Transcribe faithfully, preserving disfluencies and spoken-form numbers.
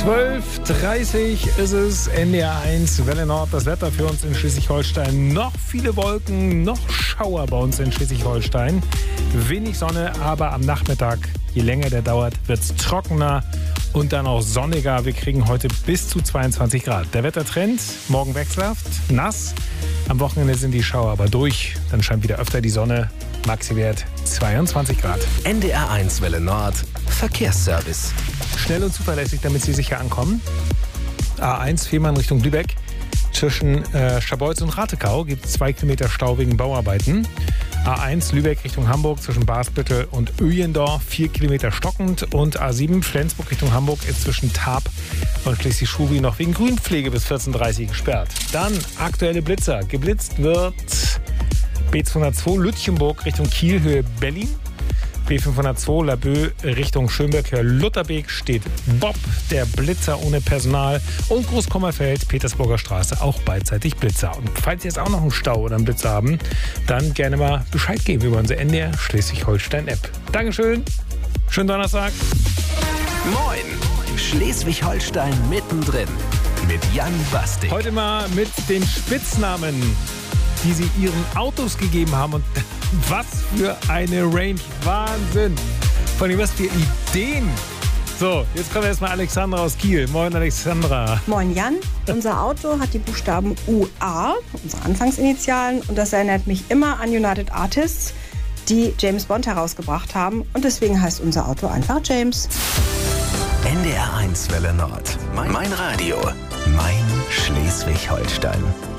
zwölf Uhr dreißig ist es, N D R eins, Welle Nord, das Wetter für uns in Schleswig-Holstein. Noch viele Wolken, noch Schauer bei uns in Schleswig-Holstein. Wenig Sonne, aber am Nachmittag, je länger der dauert, wird es trockener und dann auch sonniger. Wir kriegen heute bis zu zweiundzwanzig Grad. Der Wettertrend, morgen wechselhaft, nass. Am Wochenende sind die Schauer aber durch. Dann scheint wieder öfter die Sonne. Maxi-Wert zweiundzwanzig Grad. N D R eins Welle Nord, Verkehrsservice. Schnell und zuverlässig, damit Sie sicher ankommen. A eins, Fehmarn Richtung Lübeck. Zwischen äh, Scharbeutz und Ratekau gibt es zwei Kilometer Stau wegen Bauarbeiten. A eins, Lübeck Richtung Hamburg zwischen Basbüttel und Öjendorf, vier Kilometer stockend. Und A sieben, Flensburg Richtung Hamburg ist zwischen Tarp und Schleswig-Schubi noch wegen Grünpflege bis vierzehn Uhr dreißig gesperrt. Dann aktuelle Blitzer. Geblitzt wird B zweihundertzwei Lütchenburg Richtung Kiel, Höhe Berlin. B fünfhundertzwei Laboe Richtung Schönberg, Höhe Lutherbeek steht Bob, der Blitzer ohne Personal. Und Großkommerfeld, Petersburger Straße, auch beidseitig Blitzer. Und falls Sie jetzt auch noch einen Stau oder einen Blitzer haben, dann gerne mal Bescheid geben über unsere N D R Schleswig-Holstein-App. Dankeschön, schönen Donnerstag. Moin, Schleswig-Holstein mittendrin mit Jan Bastik. Heute mal mit den Spitznamen, die sie ihren Autos gegeben haben. Und was für eine Range. Wahnsinn. Vor allem, was für Ideen. So, jetzt kommt erstmal Alexandra aus Kiel. Moin, Alexandra. Moin, Jan. Unser Auto hat die Buchstaben U A, unsere Anfangsinitialen. Und das erinnert mich immer an United Artists, die James Bond herausgebracht haben. Und deswegen heißt unser Auto einfach James. N D R eins Welle Nord. Mein, mein Radio. Mein Schleswig-Holstein.